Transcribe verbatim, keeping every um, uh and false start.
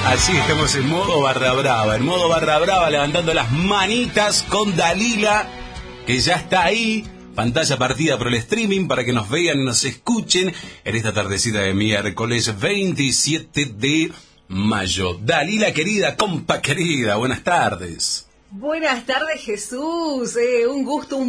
Así estamos en modo barra brava, en modo barra brava, levantando las manitas con Dalila, que ya está ahí, pantalla partida por el streaming para que nos vean y nos escuchen en esta tardecita de miércoles veintisiete de mayo. Dalila querida, compa querida, buenas tardes. Buenas tardes, Jesús, eh, un gusto, un